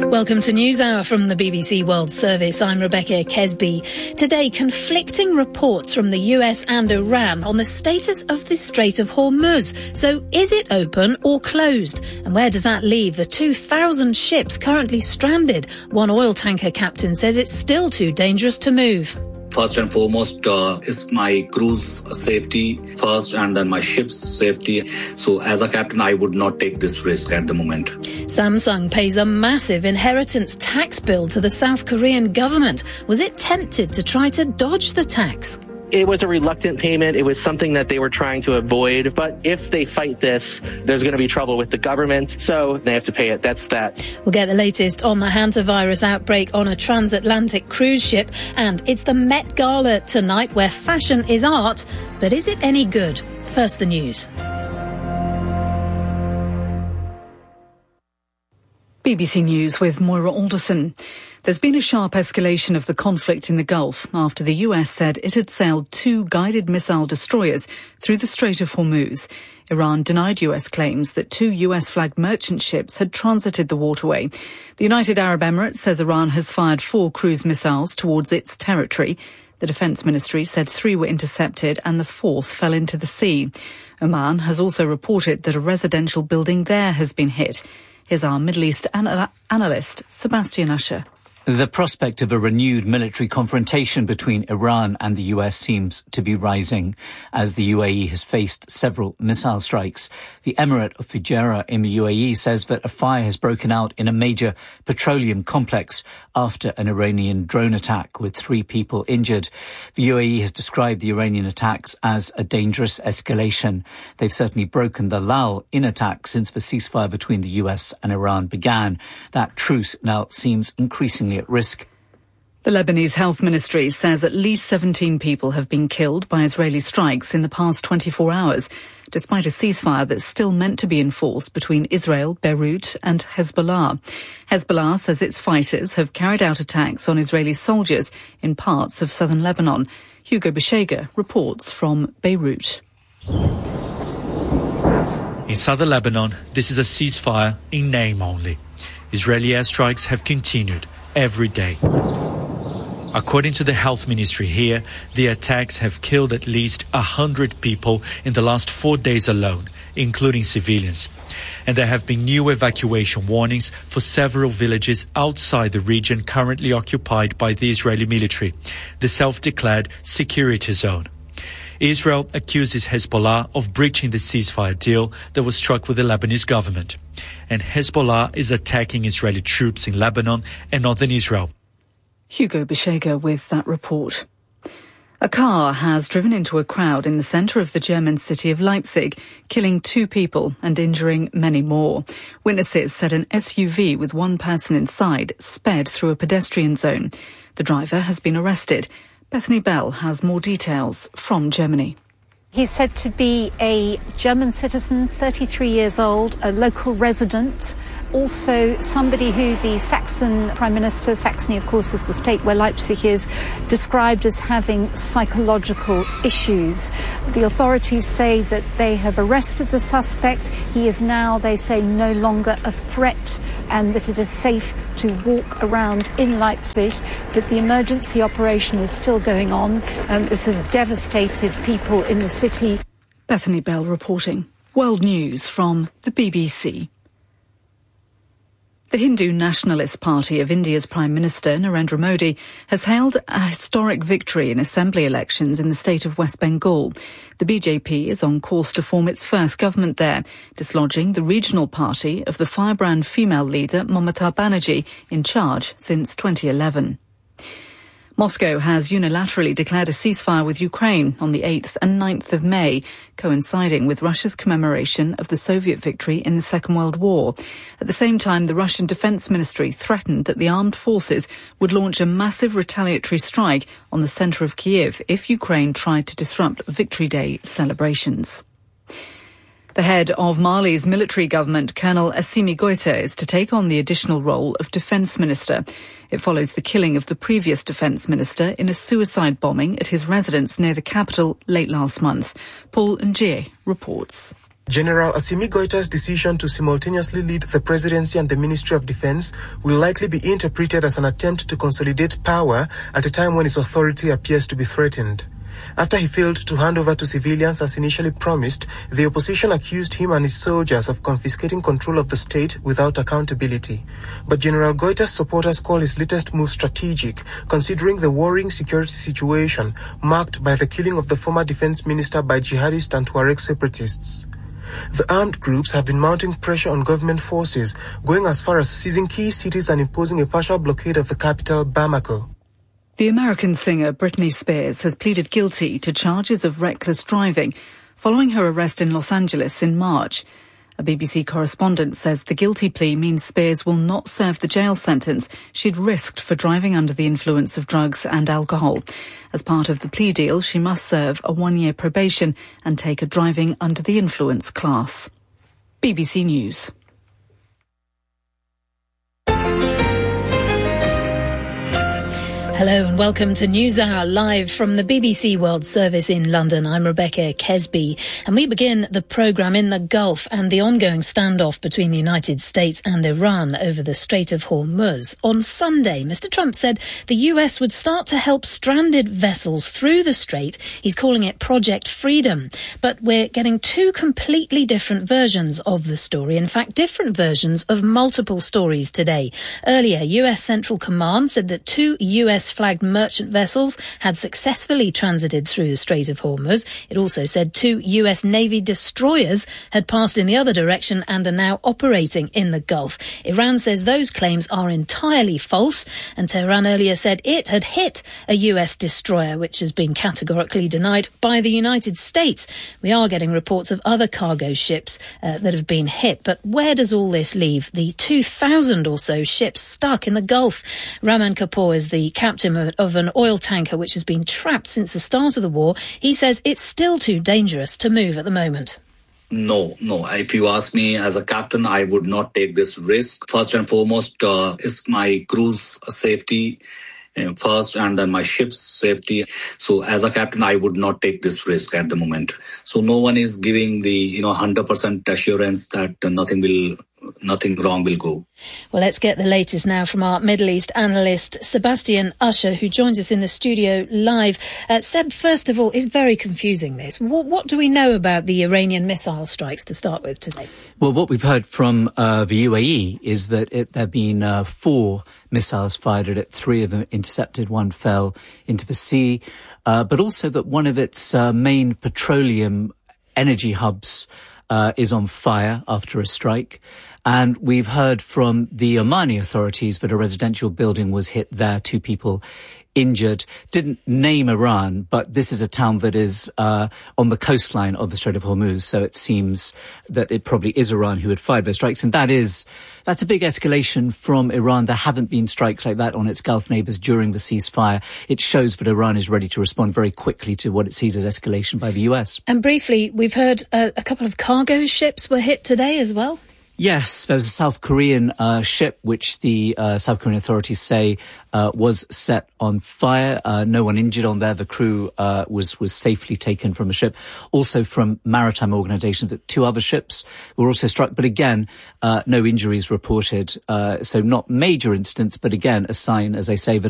Welcome to NewsHour from the BBC World Service. I'm Rebecca Kesby. Today, conflicting reports from the US and Iran on the status of the Strait of Hormuz. So is it open or closed? And where does that leave the 2,000 ships currently stranded? One oil tanker captain says it's still too dangerous to move. First and foremost is my crew's safety first and then my ship's safety. So as a captain, I would not take this risk at the moment. Samsung pays a massive inheritance tax bill to the South Korean government. Was it tempted to try to dodge the tax? It was a reluctant payment. It was something that they were trying to avoid. But if they fight this, there's going to be trouble with the government. So they have to pay it. That's that. We'll get the latest on the hantavirus outbreak on a transatlantic cruise ship. And it's the Met Gala tonight where fashion is art. But is it any good? First, the news. BBC News with Moira Alderson. There's been a sharp escalation of the conflict in the Gulf after the US said it had sailed 2 guided missile destroyers through the Strait of Hormuz. Iran denied US claims that 2 US-flagged merchant ships had transited the waterway. The United Arab Emirates says Iran has fired 4 cruise missiles towards its territory. The Defence Ministry said 3 were intercepted and the 4th fell into the sea. Oman has also reported that a residential building there has been hit. Here's our Middle East analyst, Sebastian Usher. The prospect of a renewed military confrontation between Iran and the US seems to be rising as the UAE has faced several missile strikes. The Emirate of Fujairah in the UAE says that a fire has broken out in a major petroleum complex after an Iranian drone attack with 3 people injured. The UAE has described the Iranian attacks as a dangerous escalation. They've certainly broken the lull in attacks since the ceasefire between the US and Iran began. That truce now seems increasingly at risk. The Lebanese Health Ministry says at least 17 people have been killed by Israeli strikes in the past 24 hours, despite a ceasefire that's still meant to be enforced between Israel, Beirut and Hezbollah. Hezbollah says its fighters have carried out attacks on Israeli soldiers in parts of southern Lebanon. Hugo Beshega reports from Beirut. In southern Lebanon, this is a ceasefire in name only. Israeli airstrikes have continued every day. According to the health ministry here, the attacks have killed at least 100 people in the last 4 days alone, including civilians. And there have been new evacuation warnings for several villages outside the region currently occupied by the Israeli military, the self-declared security zone. Israel accuses Hezbollah of breaching the ceasefire deal that was struck with the Lebanese government. And Hezbollah is attacking Israeli troops in Lebanon and northern Israel. Hugo Beshega with that report. A car has driven into a crowd in the centre of the German city of Leipzig, killing 2 people and injuring many more. Witnesses said an SUV with 1 person inside sped through a pedestrian zone. The driver has been arrested. Bethany Bell has more details from Germany. He's said to be a German citizen, 33 years old, a local resident, also somebody who the Saxon Prime Minister, Saxony of course is the state where Leipzig is, described as having psychological issues. The authorities say that they have arrested the suspect. He is now, they say, no longer a threat and that it is safe to walk around in Leipzig, but the emergency operation is still going on and this has devastated people in the city. Bethany Bell reporting. World News from the BBC. The Hindu Nationalist Party of India's Prime Minister, Narendra Modi, has hailed a historic victory in assembly elections in the state of West Bengal. The BJP is on course to form its first government there, dislodging the regional party of the firebrand female leader Mamata Banerjee, in charge since 2011. Moscow has unilaterally declared a ceasefire with Ukraine on the 8th and 9th of May, coinciding with Russia's commemoration of the Soviet victory in the Second World War. At the same time, the Russian Defence Ministry threatened that the armed forces would launch a massive retaliatory strike on the centre of Kyiv if Ukraine tried to disrupt Victory Day celebrations. The head of Mali's military government, Colonel Assimi Goïta, is to take on the additional role of defence minister. It follows the killing of the previous defence minister in a suicide bombing at his residence near the capital late last month. Paul Ngie reports. General Assimi Goita's decision to simultaneously lead the presidency and the Ministry of Defense will likely be interpreted as an attempt to consolidate power at a time when his authority appears to be threatened. After he failed to hand over to civilians as initially promised, the opposition accused him and his soldiers of confiscating control of the state without accountability. But General Goita's supporters call his latest move strategic, considering the worrying security situation marked by the killing of the former defense minister by jihadist and Tuareg separatists. The armed groups have been mounting pressure on government forces, going as far as seizing key cities and imposing a partial blockade of the capital, Bamako. The American singer Britney Spears has pleaded guilty to charges of reckless driving following her arrest in Los Angeles in March. A BBC correspondent says the guilty plea means Spears will not serve the jail sentence she'd risked for driving under the influence of drugs and alcohol. As part of the plea deal, she must serve a 1-year probation and take a driving under the influence class. BBC News. Hello and welcome to NewsHour, live from the BBC World Service in London. I'm Rebecca Kesby, and we begin the programme in the Gulf and the ongoing standoff between the United States and Iran over the Strait of Hormuz. On Sunday, Mr. Trump said the US would start to help stranded vessels through the strait. He's calling it Project Freedom. But we're getting two completely different versions of the story. In fact, different versions of multiple stories today. Earlier, US Central Command said that two US-flagged merchant vessels had successfully transited through the Strait of Hormuz. It also said two US Navy destroyers had passed in the other direction and are now operating in the Gulf. Iran says those claims are entirely false, and Tehran earlier said it had hit a US destroyer, which has been categorically denied by the United States. We are getting reports of other cargo ships that have been hit, but where does all this leave the 2,000 or so ships stuck in the Gulf? Rahman Kapoor is the captain of an oil tanker which has been trapped since the start of the war. He says it's still too dangerous to move at the moment. No. If you ask me as a captain, I would not take this risk. First and foremost is my crew's safety first, and then my ship's safety. So as a captain, I would not take this risk at the moment. So no one is giving the 100% assurance that nothing wrong will go. Well, let's get the latest now from our Middle East analyst, Sebastian Usher, who joins us in the studio live. Seb, first of all, it's very confusing, this. What do we know about the Iranian missile strikes to start with today? Well, what we've heard from the UAE is that there have been 4 missiles fired at it. 3 of them intercepted, 1 fell into the sea, but also that one of its main petroleum energy hubs is on fire after a strike. And we've heard from the Omani authorities that a residential building was hit there, 2 people injured. Didn't name Iran, but this is a town that is on the coastline of the Strait of Hormuz, so it seems that it probably is Iran who had fired those strikes. And that's a big escalation from Iran. There haven't been strikes like that on its Gulf neighbours during the ceasefire. It shows that Iran is ready to respond very quickly to what it sees as escalation by the US. And briefly, we've heard a couple of cargo ships were hit today as well. Yes, there was a South Korean ship which the South Korean authorities say was set on fire. No one injured on there. The crew was safely taken from the ship. Also from maritime organisations, that 2 other ships were also struck. But again, no injuries reported. So not major incidents, but again, a sign, as I say, that